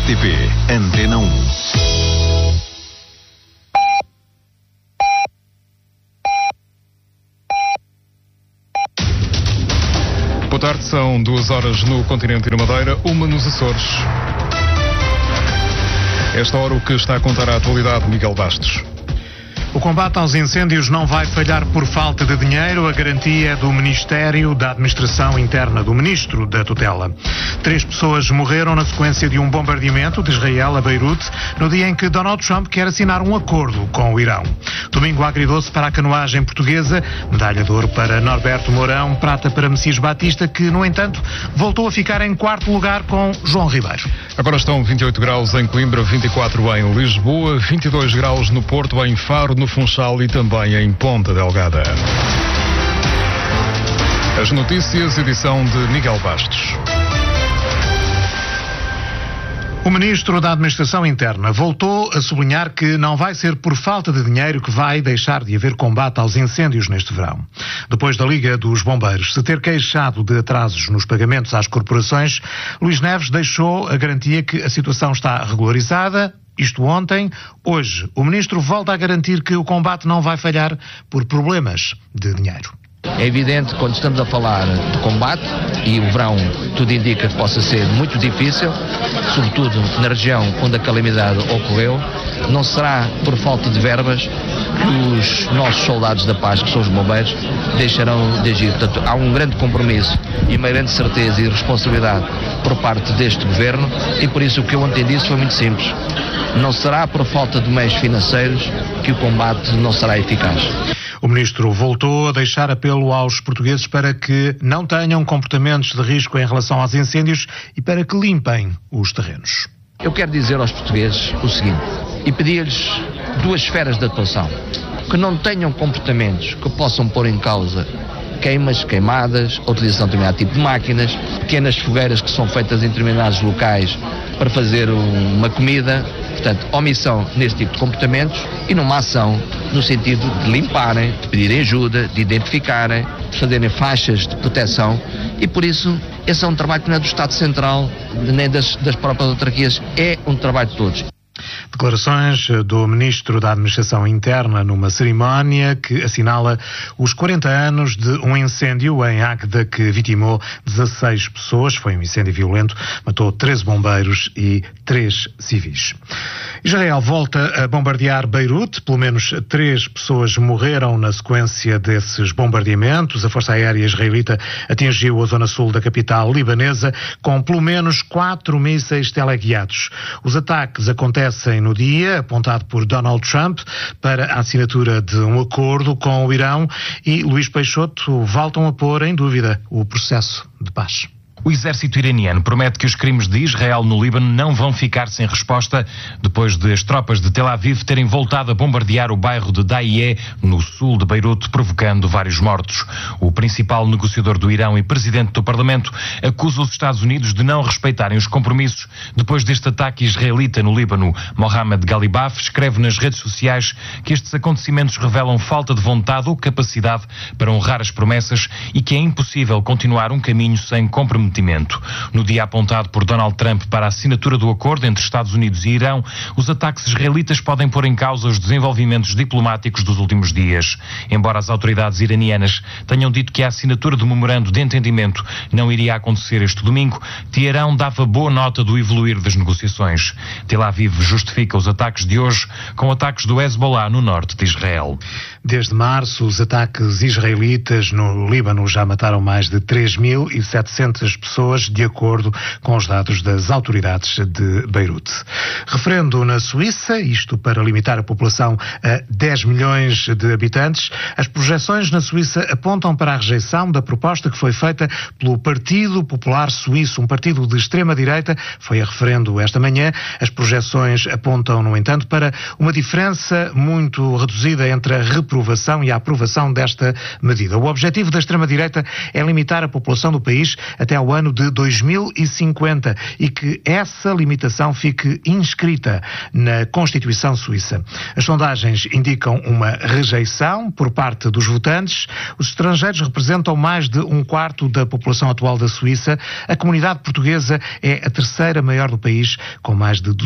RTP Antena 1. Boa tarde, são 2 horas no continente e na Madeira, 1 nos Açores. Esta hora o que está a contar a atualidade, Miguel Bastos. O combate aos incêndios não vai falhar por falta de dinheiro. A garantia é do Ministério da Administração Interna, do Ministro da Tutela. 3 pessoas morreram na sequência de um bombardeamento de Israel a Beirute, no dia em que Donald Trump quer assinar um acordo com o Irão. Domingo agridoce para a canoagem portuguesa, medalha de ouro para Norberto Mourão, prata para Messias Batista, que, no entanto, voltou a ficar em 4º lugar com João Ribeiro. Agora estão 28 graus em Coimbra, 24 em Lisboa, 22 graus no Porto, em Faro, no Funchal e também em Ponta Delgada. As notícias, edição de Miguel Bastos. O Ministro da Administração Interna voltou a sublinhar que não vai ser por falta de dinheiro que vai deixar de haver combate aos incêndios neste verão. Depois da Liga dos Bombeiros se ter queixado de atrasos nos pagamentos às corporações, Luís Neves deixou a garantia que a situação está regularizada. Isto ontem. Hoje, o Ministro volta a garantir que o combate não vai falhar por problemas de dinheiro. É evidente, quando estamos a falar de combate, e o verão tudo indica que possa ser muito difícil, sobretudo na região onde a calamidade ocorreu, não será por falta de verbas que os nossos soldados da paz, que são os bombeiros, deixarão de agir. Portanto, há um grande compromisso e uma grande certeza e responsabilidade por parte deste Governo, e por isso o que eu ontem disse foi muito simples. Não será por falta de meios financeiros que o combate não será eficaz. O Ministro voltou a deixar apelo aos portugueses para que não tenham comportamentos de risco em relação aos incêndios e para que limpem os terrenos. Eu quero dizer aos portugueses o seguinte, e pedir-lhes 2 esferas de atuação, que não tenham comportamentos que possam pôr em causa queimas, queimadas, a utilização de determinado tipo de máquinas, pequenas fogueiras que são feitas em determinados locais para fazer uma comida. Portanto, omissão nesse tipo de comportamentos e numa ação no sentido de limparem, de pedirem ajuda, de identificarem, de fazerem faixas de proteção, e por isso esse é um trabalho que não é do Estado Central nem das próprias autarquias, é um trabalho de todos. Declarações do Ministro da Administração Interna numa cerimónia que assinala os 40 anos de um incêndio em Águeda que vitimou 16 pessoas. Foi um incêndio violento, matou 13 bombeiros e 3 civis. Israel volta a bombardear Beirute. Pelo menos 3 pessoas morreram na sequência desses bombardeamentos. A Força Aérea Israelita atingiu a zona sul da capital libanesa com pelo menos 4 mísseis teleguiados. Os ataques acontecem no dia apontado por Donald Trump para a assinatura de um acordo com o Irão, e Luís Peixoto voltam a pôr em dúvida o processo de paz. O exército iraniano promete que os crimes de Israel no Líbano não vão ficar sem resposta depois de as tropas de Tel Aviv terem voltado a bombardear o bairro de Daiyeh, no sul de Beirute, provocando vários mortos. O principal negociador do Irão e presidente do Parlamento acusa os Estados Unidos de não respeitarem os compromissos depois deste ataque israelita no Líbano. Mohamed Galibaf escreve nas redes sociais que estes acontecimentos revelam falta de vontade ou capacidade para honrar as promessas e que é impossível continuar um caminho sem comprometimento. No dia apontado por Donald Trump para a assinatura do acordo entre Estados Unidos e Irão, os ataques israelitas podem pôr em causa os desenvolvimentos diplomáticos dos últimos dias. Embora as autoridades iranianas tenham dito que a assinatura do memorando de entendimento não iria acontecer este domingo, Teherão dava boa nota do evoluir das negociações. Tel Aviv justifica os ataques de hoje com ataques do Hezbollah no norte de Israel. Desde março, os ataques israelitas no Líbano já mataram mais de 3.700 pessoas, de acordo com os dados das autoridades de Beirute. Referendo na Suíça, isto para limitar a população a 10 milhões de habitantes, as projeções na Suíça apontam para a rejeição da proposta que foi feita pelo Partido Popular Suíço, um partido de extrema-direita. Foi a referendo esta manhã. As projeções apontam, no entanto, para uma diferença muito reduzida entre a reprovação e a aprovação desta medida. O objetivo da extrema-direita é limitar a população do país até ao ao ano de 2050 e que essa limitação fique inscrita na Constituição suíça. As sondagens indicam uma rejeição por parte dos votantes. Os estrangeiros representam mais de um quarto da população atual da Suíça. A comunidade portuguesa é a terceira maior do país, com mais de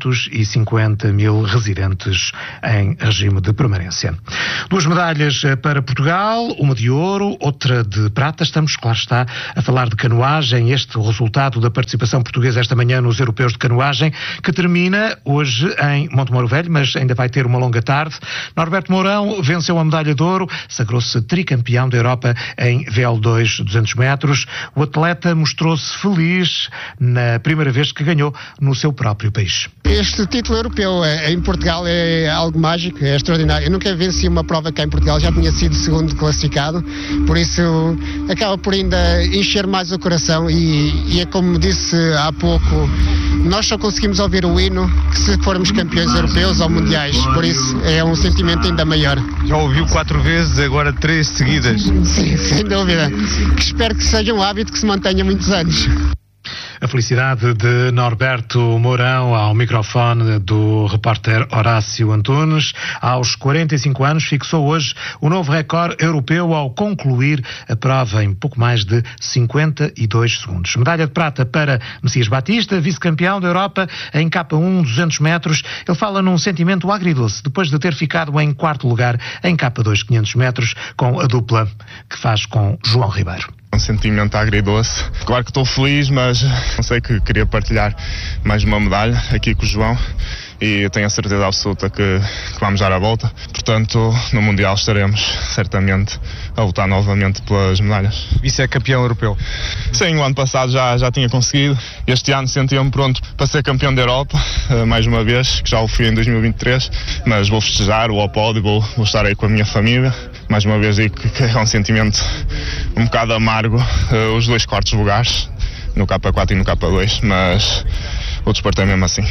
250 mil residentes em regime de permanência. 2 medalhas para Portugal, uma de ouro, outra de prata. Estamos, claro está, a falar de canoagem. Este é o resultado da participação portuguesa esta manhã nos Europeus de Canoagem, que termina hoje em Montemoro Velho, mas ainda vai ter uma longa tarde. Norberto Mourão venceu a medalha de ouro, sagrou-se tricampeão da Europa em VL2 200 metros. O atleta mostrou-se feliz na primeira vez que ganhou no seu próprio país. Este título europeu em Portugal é algo mágico, é extraordinário. Eu nunca venci uma prova cá em Portugal, já tinha sido segundo classificado, por isso acaba por ainda encher mais o coração e é como disse há pouco, nós só conseguimos ouvir o hino que se formos campeões europeus ou mundiais, por isso é um sentimento ainda maior. Já ouviu 4 vezes, agora 3 seguidas. Sim, sem dúvida. Que espero que seja um hábito que se mantenha muitos anos. A felicidade de Norberto Mourão ao microfone do repórter Horácio Antunes. Aos 45 anos fixou hoje o novo recorde europeu ao concluir a prova em pouco mais de 52 segundos. Medalha de prata para Messias Batista, vice-campeão da Europa em K1 200 metros. Ele fala num sentimento agridoce depois de ter ficado em quarto lugar em K2 500 metros com a dupla que faz com João Ribeiro. Um sentimento agridoce. Claro que estou feliz, mas não sei que queria partilhar mais uma medalha aqui com o João e eu tenho a certeza absoluta que vamos dar a volta. Portanto, no Mundial estaremos certamente a lutar novamente pelas medalhas. Vice-campeão europeu? Sim, o ano passado já tinha conseguido. Este ano sentia-me pronto para ser campeão da Europa, mais uma vez, que já o fui em 2023, mas vou festejar, vou ao pódio, vou estar aí com a minha família. Mais uma vez digo que é um sentimento um bocado amargo, os 2 quartos lugares, no K4 e no K2, mas o desporto é mesmo assim.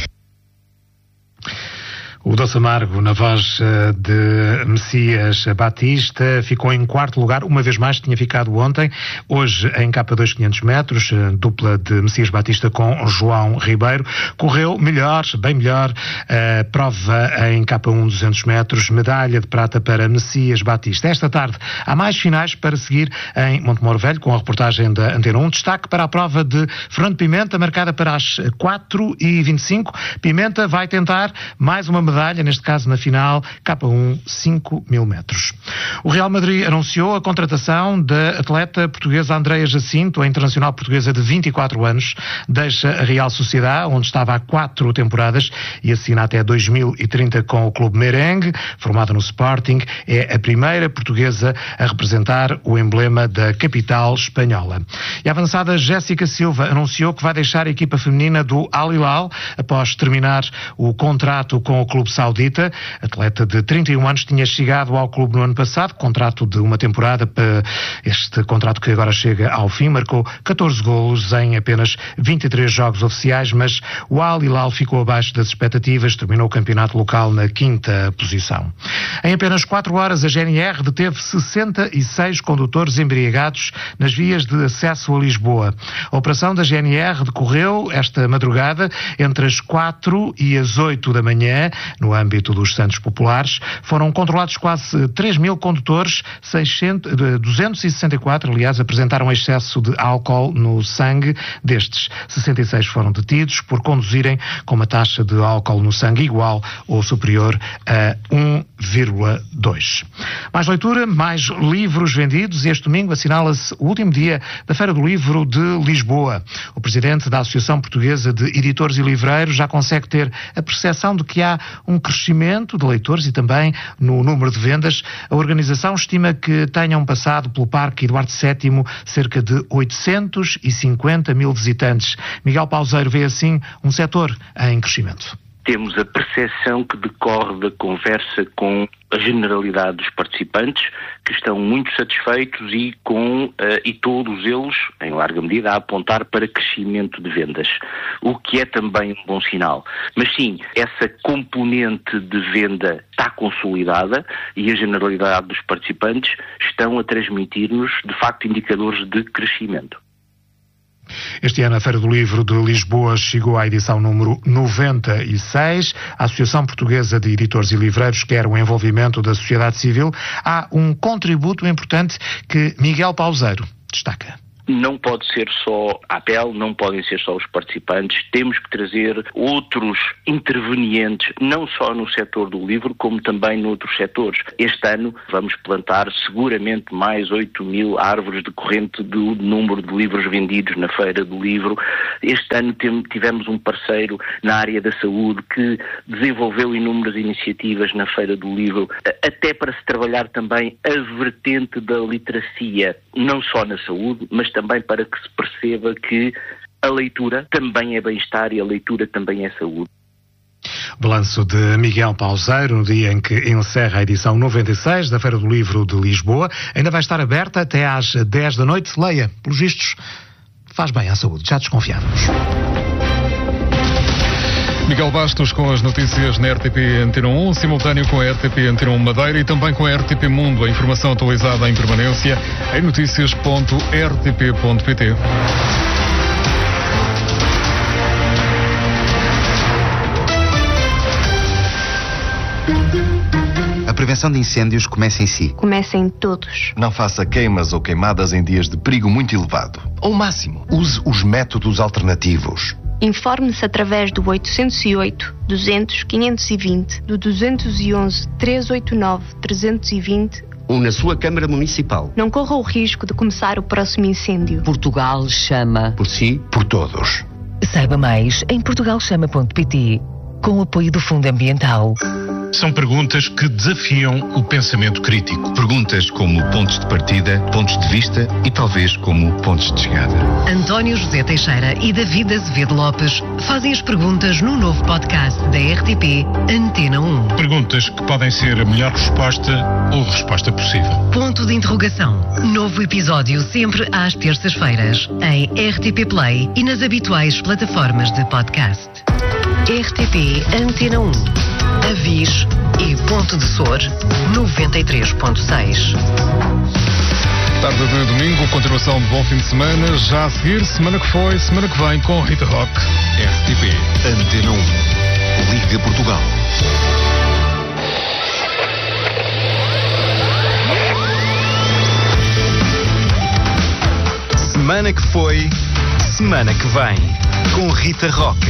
O doce amargo na voz de Messias Batista ficou em quarto lugar, uma vez mais, tinha ficado ontem. Hoje em K2 500 metros, dupla de Messias Batista com João Ribeiro. Correu melhor, bem melhor, a prova em K1 200 metros, medalha de prata para Messias Batista. Esta tarde há mais finais para seguir em Montemoro Velho, com a reportagem da Antena 1. Destaque para a prova de Fernando Pimenta, marcada para as 4h25. Pimenta vai tentar mais uma medalha, neste caso na final, K1 5.000 metros. O Real Madrid anunciou a contratação da atleta portuguesa Andreia Jacinto, a internacional portuguesa de 24 anos, deixa a Real Sociedade, onde estava há 4 temporadas, e assina até 2030 com o clube merengue, formada no Sporting. É a primeira portuguesa a representar o emblema da capital espanhola. E a avançada Jéssica Silva anunciou que vai deixar a equipa feminina do Al Hilal após terminar o contrato com o clube saudita. A atleta de 31 anos tinha chegado ao clube no ano passado, contrato de uma temporada, para este contrato que agora chega ao fim. Marcou 14 golos em apenas 23 jogos oficiais, mas o Al Hilal ficou abaixo das expectativas, terminou o campeonato local na 5ª posição. Em apenas 4 horas, a GNR deteve 66 condutores embriagados nas vias de acesso a Lisboa. A operação da GNR decorreu esta madrugada entre as 4 e as 8 da manhã, no âmbito dos Santos Populares. Foram controlados quase 3.000 condutores, 264, aliás, apresentaram excesso de álcool no sangue. Destes, 66 foram detidos por conduzirem com uma taxa de álcool no sangue igual ou superior a 1,2. Mais leitura, mais livros vendidos. Este domingo assinala-se o último dia da Feira do Livro de Lisboa. O presidente da Associação Portuguesa de Editores e Livreiros já consegue ter a percepção de que há um crescimento de leitores e também no número de vendas. A organização estima que tenham passado pelo Parque Eduardo VII cerca de 850 mil visitantes. Miguel Pauseiro vê assim um setor em crescimento. Temos a percepção que decorre da conversa com a generalidade dos participantes, que estão muito satisfeitos e todos eles, em larga medida, a apontar para crescimento de vendas, o que é também um bom sinal. Mas sim, essa componente de venda está consolidada e a generalidade dos participantes estão a transmitir-nos, de facto, indicadores de crescimento. Este ano a Feira do Livro de Lisboa chegou à edição número 96. A Associação Portuguesa de Editores e Livreiros quer o envolvimento da sociedade civil. Há um contributo importante que Miguel Pauseiro destaca. Não pode ser só a APEL, não podem ser só os participantes, temos que trazer outros intervenientes, não só no setor do livro, como também noutros setores. Este ano vamos plantar seguramente mais 8.000 árvores decorrente do número de livros vendidos na Feira do Livro. Este ano tivemos um parceiro na área da saúde que desenvolveu inúmeras iniciativas na Feira do Livro, até para se trabalhar também a vertente da literacia, não só na saúde, mas também para que se perceba que a leitura também é bem-estar e a leitura também é saúde. Balanço de Miguel Pauseiro, no dia em que encerra a edição 96 da Feira do Livro de Lisboa. Ainda vai estar aberta até às 10 da noite. Leia, pelos vistos, faz bem à saúde. Já desconfiávamos. Miguel Bastos com as notícias na RTP Antena 1, simultâneo com a RTP Antena 1 Madeira e também com a RTP Mundo. A informação atualizada em permanência em noticias.rtp.pt. A prevenção de incêndios começa em si. Começa em todos. Não faça queimas ou queimadas em dias de perigo muito elevado. Ao máximo, use os métodos alternativos. Informe-se através do 808-200-520, do 211-389-320 ou na sua Câmara Municipal. Não corra o risco de começar o próximo incêndio. Portugal chama. Por si, por todos. Saiba mais em portugalchama.pt, com o apoio do Fundo Ambiental. São perguntas que desafiam o pensamento crítico. Perguntas como pontos de partida, pontos de vista e talvez como pontos de chegada. António José Teixeira e David Azevedo Lopes fazem as perguntas no novo podcast da RTP Antena 1. Perguntas que podem ser a melhor resposta ou a resposta possível. Ponto de interrogação. Novo episódio sempre às terças-feiras em RTP Play e nas habituais plataformas de podcast. RTP Antena 1. Avis e Ponte de Sor 93.6. Tarde de domingo, continuação de bom fim de semana. Já a seguir, semana que foi, semana que vem com Rita Rock. RTP Antena 1. Liga Portugal. Semana que foi, semana que vem com Rita Rock.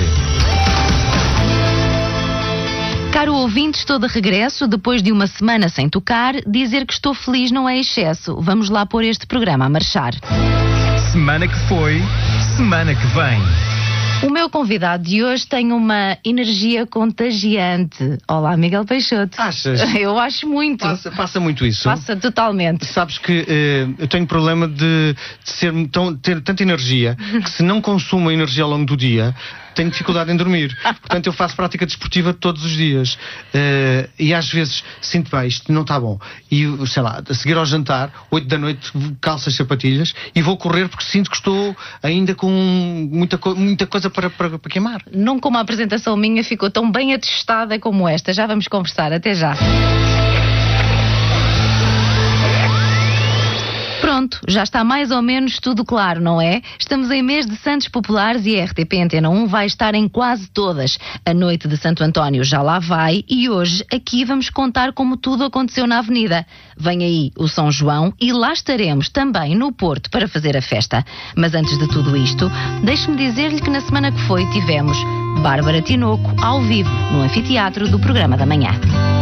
Caro ouvinte, estou de regresso depois de uma semana sem tocar. Dizer que estou feliz não é excesso. Vamos lá pôr este programa a marchar. Semana que foi, semana que vem. O meu convidado de hoje tem uma energia contagiante. Olá, Miguel Peixoto. Achas? Eu acho muito. Passa muito isso. Passa totalmente. Sabes que eu tenho problema de ter tanta energia que se não consumo a energia ao longo do dia, tenho dificuldade em dormir. Portanto, eu faço prática desportiva todos os dias. E às vezes sinto bem, isto não está bom. E, sei lá, a seguir ao jantar, 8 da noite, calço as sapatilhas e vou correr porque sinto que estou ainda com muita coisa para queimar. Nunca uma apresentação minha ficou tão bem atestada como esta. Já vamos conversar. Até já. Pronto, já está mais ou menos tudo claro, não é? Estamos em mês de Santos Populares e a RTP Antena 1 vai estar em quase todas. A noite de Santo António já lá vai e hoje aqui vamos contar como tudo aconteceu na Avenida. Vem aí o São João e lá estaremos também no Porto para fazer a festa. Mas antes de tudo isto, deixe-me dizer-lhe que na semana que foi tivemos Bárbara Tinoco ao vivo no anfiteatro do Programa da Manhã.